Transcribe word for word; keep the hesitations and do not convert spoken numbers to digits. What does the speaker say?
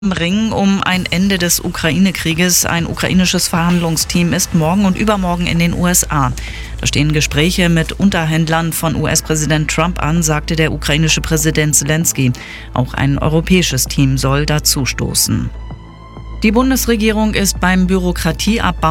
Ringen um ein Ende des Ukraine-Krieges. Ein ukrainisches Verhandlungsteam ist morgen und übermorgen in den U S A. Da stehen Gespräche mit Unterhändlern von U S-Präsident Trump an, sagte der ukrainische Präsident Selenskyj. Auch ein europäisches Team soll dazustoßen. Die Bundesregierung ist beim Bürokratieabbau